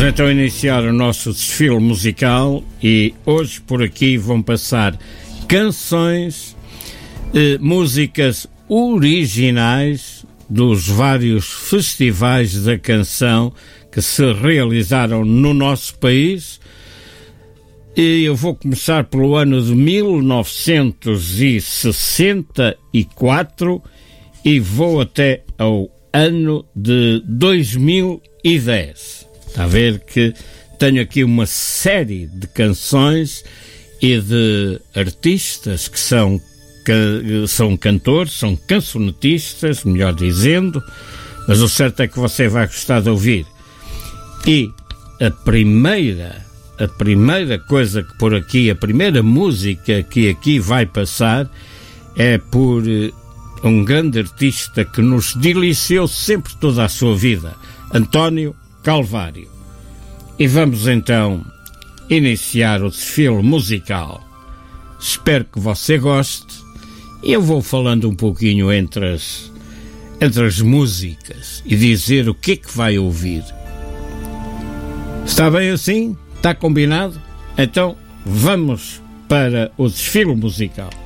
Vamos então iniciar o nosso desfile musical e hoje por aqui vão passar canções, músicas originais dos vários festivais da canção que se realizaram no nosso país. E eu vou começar pelo ano de 1964 e vou até ao ano de 2010. Está a ver que tenho aqui uma série de canções e de artistas que são cantores, são cancionetistas, melhor dizendo, mas o certo é que você vai gostar de ouvir. E a primeira coisa que por aqui, a primeira música que aqui vai passar é por um grande artista que nos deliciou sempre toda a sua vida, António Calvário. E vamos então iniciar o desfile musical. Espero que você goste e eu vou falando um pouquinho entre as músicas e dizer o que é que vai ouvir. Está bem assim? Está combinado? Então vamos para o desfile musical.